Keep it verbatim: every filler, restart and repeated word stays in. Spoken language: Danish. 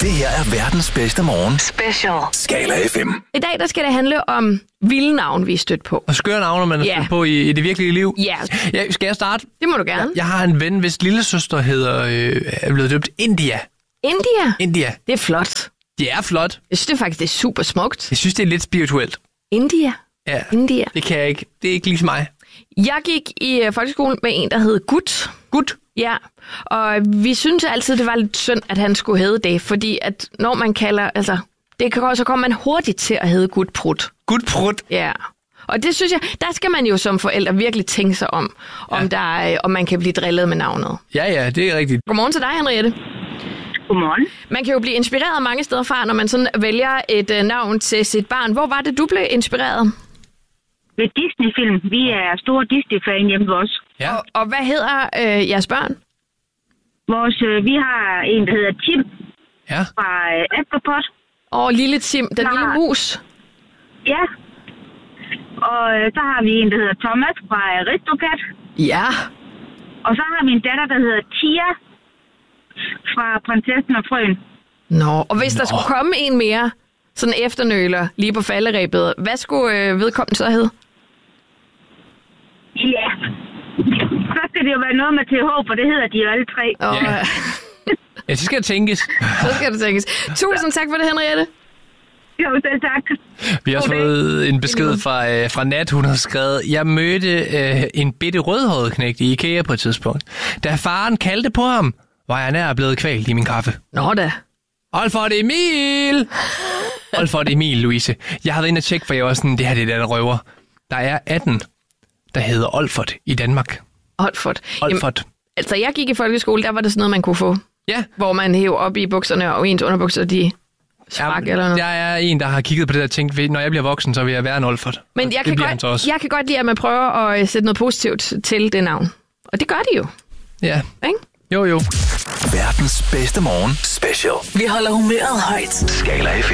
Det her er verdens bedste morgen. Special. Skala F M. I dag der skal det handle om vilde navn, vi er stødt på. Og skøre navne, man er Ja. stødt på i, i det virkelige liv. Ja, Ja, skal jeg starte? det må du gerne. Jeg har en ven, hvis lillesøster hedder, øh, er blevet døbt India. India, India. det er flot. Det er flot. Jeg synes det faktisk, det er super smukt. Jeg synes, det er lidt spirituelt. India, Ja, India. det kan jeg ikke. Det er ikke ligesom mig. Jeg gik i øh, folkeskolen med en, der hed Gut. Gut. Ja, og vi synes altid, det var lidt synd, at han skulle hedde det, fordi at når man kalder, altså, det kan, så kommer man hurtigt til at hedde Gutprut. Gut prut. Ja, og det synes jeg, der skal man jo som forældre virkelig tænke sig om, om, Ja. der, er- om man kan blive drillet med navnet. Ja, ja, det er rigtigt. Godmorgen til dig, Henriette. Godmorgen. Man kan jo blive inspireret mange steder fra, når man sådan vælger et øh, navn til sit barn. Hvor var det, du blev inspireret? Ved Disney-film. Vi er store Disney-fan hjemme hos os. Ja. Og, og hvad hedder øh, jeres børn? Vores, øh, vi har en, der hedder Tim Ja. fra øh, Askepot. Og lille Tim, den Nej. lille mus. Ja. Og øh, så har vi en, der hedder Thomas fra Aristocat. Ja. Og så har vi en datter, der hedder Tia fra Prinsessen og Frøen. Nå, og hvis Nå. der Nå. skulle komme en mere, sådan efternøler, lige på falderæbet, hvad skulle øh, vedkommende så hedde? Ja. Så skal det jo være noget med T H, for det hedder de jo alle tre. Og, Ja. øh, Ja, det skal tænkes. så skal det tænkes. Tusind tak for det, Henriette. Jo, selv tak. Vi har også Okay. fået en besked fra, øh, fra Nat, hun har skrevet, jeg mødte øh, en bitte rødhåret knægt i IKEA på et tidspunkt. Da faren kaldte på ham, var jeg nær blevet kvalt i min kaffe. Nå da. Olfert Emil! Olfert Emil, Louise. Jeg har været inde og tjekke, for jeg var sådan, det her det er der røver. Der er atten, der hedder Olfert i Danmark. Olfert. Jamen, Olfert. altså, jeg gik i folkeskole, der var det sådan noget, man kunne få. Ja, Hvor man hæver op i bukserne, og ens underbukser, de sprak eller noget. jeg er en, der har kigget på det der og tænkt, ved, når jeg bliver voksen, så vil jeg være en Olfert. Men Og jeg det kan, bliver han så godt, også. jeg kan godt lide, at man prøver at øh, sætte noget positivt til det navn. Og det gør de jo, Ja, ikke? jo jo. Verdens bedste morgen. Special. Vi holder humøret højt. Skala F M.